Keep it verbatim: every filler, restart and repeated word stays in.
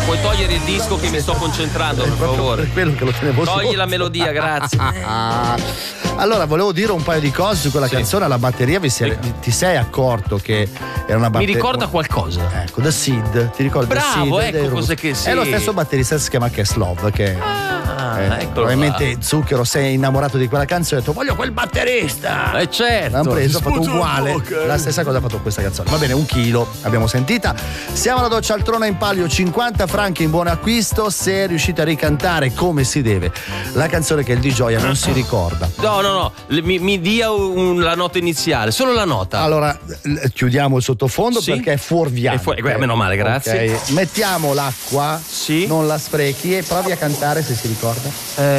puoi togliere il disco che mi sto concentrando, per favore. Per quello che lo tenevo Togli sotto. la melodia, grazie. Allora, volevo dire un paio di cose su quella Sì. canzone. La batteria, vi sei- ti sei accorto che era una Mi batteria? ricorda qualcosa. Ecco, The Seed, ti ricordi? The Bravo, Seed, ecco dei cos'è Roots. che sì. È lo stesso batterista, si chiama Keslov, che Ah, eh, eccolo probabilmente là. Zucchero si è innamorato di quella canzone e ha detto voglio quel batterista. Eh certo. L'hanno preso, ha fatto Sputo uguale, in bocca. la stessa cosa ha fatto questa canzone. Va bene, un chilo, l'abbiamo sentita. Siamo alla Doccia Altrona in palio, cinquanta franchi in buon acquisto se riuscite a ricantare come si deve la canzone che il Di Gioia non si ricorda. No, no, no, le- mi, mi dia un- la nota iniziale, solo la nota. Allora, l- chiudiamo il sottofondo Sì. perché è fuorviante. È fu- eh, meno male, grazie. Ok. Mettiamo l'acqua, Sì. non la sprechi e provi a cantare se si ricorda. Eh,